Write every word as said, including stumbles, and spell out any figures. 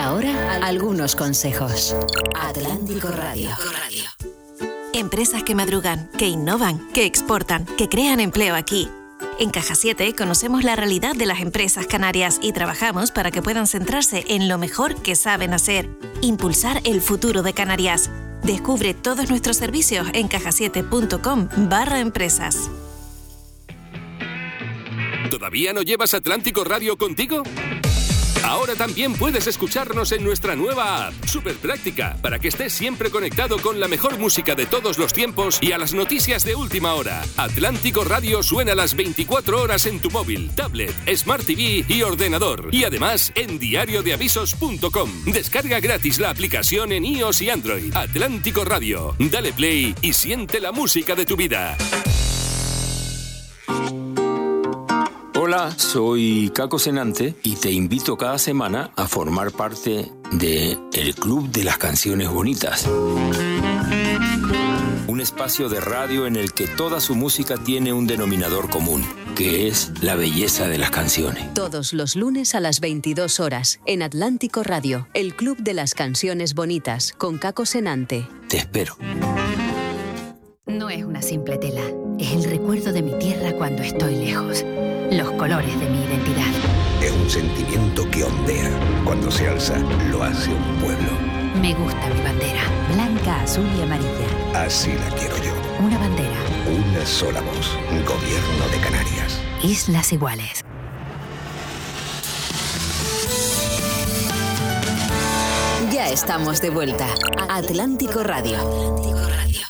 ahora, algunos consejos. Atlántico Radio. Empresas que madrugan, que innovan, que exportan, que crean empleo aquí. En Caja siete conocemos la realidad de las empresas canarias y trabajamos para que puedan centrarse en lo mejor que saben hacer, impulsar el futuro de Canarias. Descubre todos nuestros servicios en cajasiete.com barra empresas. ¿Todavía no llevas Atlántico Radio contigo? Ahora también puedes escucharnos en nuestra nueva app, súper práctica, para que estés siempre conectado con la mejor música de todos los tiempos y a las noticias de última hora. Atlántico Radio suena las veinticuatro horas en tu móvil, tablet, Smart T V y ordenador. Y además en diario de avisos punto com. Descarga gratis la aplicación en iOS y Android. Atlántico Radio. Dale play y siente la música de tu vida. Hola, soy Caco Senante y te invito cada semana a formar parte de El Club de las Canciones Bonitas. Un espacio de radio en el que toda su música tiene un denominador común, que es la belleza de las canciones. Todos los lunes a las veintidós horas, en Atlántico Radio, El Club de las Canciones Bonitas, con Caco Senante. Te espero. No es una simple tela, es el recuerdo de mi tierra cuando estoy lejos. Los colores de mi identidad. Es un sentimiento que ondea. Cuando se alza, lo hace un pueblo. Me gusta mi bandera. Blanca, azul y amarilla. Así la quiero yo. Una bandera. Una sola voz. Gobierno de Canarias. Islas Iguales. Ya estamos de vuelta. Atlántico Radio.